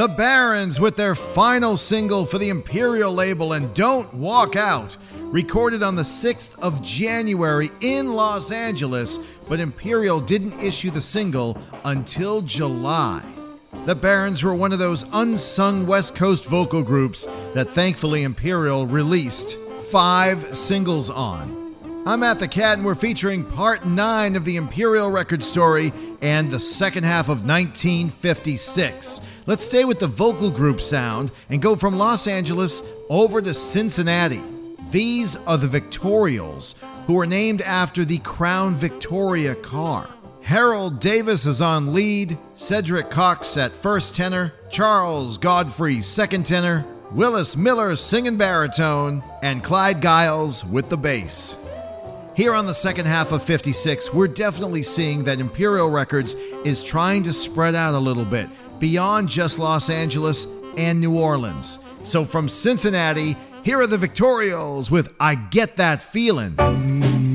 The Barons with their final single for the Imperial label, and Don't Walk Out, recorded on the 6th of January in Los Angeles, but Imperial didn't issue the single until July. The Barons were one of those unsung West Coast vocal groups that thankfully Imperial released 5 singles on. I'm Matt the Cat, and we're featuring part 9 of the Imperial record story and the second half of 1956. Let's stay with the vocal group sound and go from Los Angeles over to Cincinnati. These are the Victorials, who are named after the Crown Victoria car. Harold Davis is on lead, Cedric Cox at first tenor, Charles Godfrey second tenor, Willis Miller singing baritone, and Clyde Giles with the bass. Here on the second half of 56, we're definitely seeing that Imperial Records is trying to spread out a little bit beyond just Los Angeles and New Orleans. So from Cincinnati, here are the Victorials with I Get That Feeling.